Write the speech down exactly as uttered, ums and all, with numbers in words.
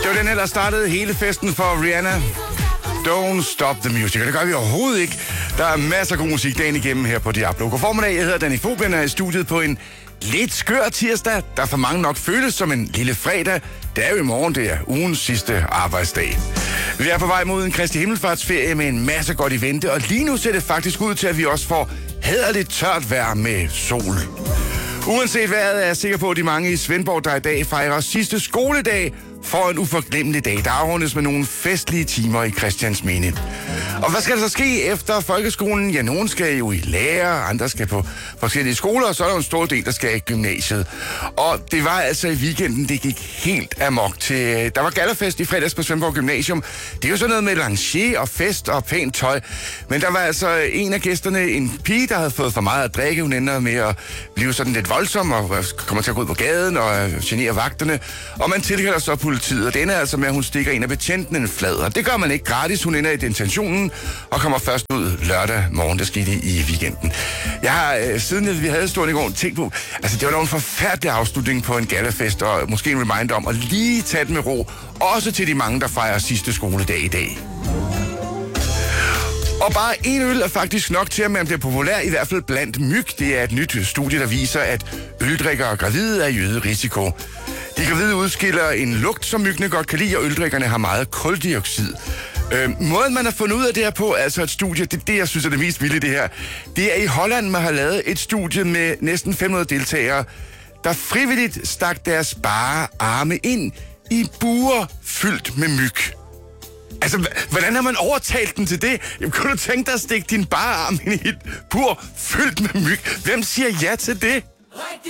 Det var den her, der startede hele festen for Rihanna. Don't stop the music. Og det gør vi overhovedet ikke. Der er masser af god musik dagen igennem her på Diablo. God formiddag, jeg hedder Danny Fobien, og er i studiet på en lidt skør tirsdag, der for mange nok føles som en lille fredag. Det er jo i morgen, det er ugens sidste arbejdsdag. Vi er på vej mod en Kristi Himmelfartsferie med en masse godt i vente, og lige nu ser det faktisk ud til, at vi også får hæderligt tørt vejr med sol. Uanset vejret er jeg sikker på, at de mange i Svendborg, der i dag fejrer sidste skoledag, får en uforglemmelig dag, der afrundes med nogle festlige timer i Christiansminde. Og hvad skal der så ske efter folkeskolen? Ja, nogen skal jo i lære, andre skal på forskellige skoler, og så er der en stor del, der skal i gymnasiet. Og det var altså i weekenden, det gik helt amok til... Der var gallerfest i fredags på Svendborg Gymnasium. Det er jo sådan noget med lancier og fest og pænt tøj. Men der var altså en af gæsterne, en pige, der havde fået for meget at drikke. Hun ender med at blive sådan lidt voldsom og kommer til at gå ud på gaden og genere vagterne. Og man tilkalder så politiet, og det ender altså med, at hun stikker en af betjentene en flad. Og det gør man ikke gratis. Hun ender i detentionen og kommer først ud lørdag morgen. Det skete i weekenden. Jeg har, øh, siden vi havde stået i går, tænkt på, altså det var en forfærdelig afslutning på en gallafest, og måske en reminder om at lige tage det med ro, også til de mange, der fejrer sidste skoledag i dag. Og bare en øl er faktisk nok til, at man bliver populær, i hvert fald blandt myg. Det er et nyt studie, der viser, at øldrikkere og gravide er i øget risiko. De gravide udskiller en lugt, som myggene godt kan lide, og øldrikkerne har meget kuldioxid. Øh, måden, man har fundet ud af det her på, altså et studie, det er det, jeg synes er det mest vilde det her. Det er i Holland, man har lavet et studie med næsten fem hundrede deltagere, der frivilligt stak deres bare arme ind i buer fyldt med myg. Altså, hvordan har man overtalt den til det? Jamen, kunne du tænke dig at stikke din bare arm ind i et bur fyldt med myg? Hvem siger ja til det?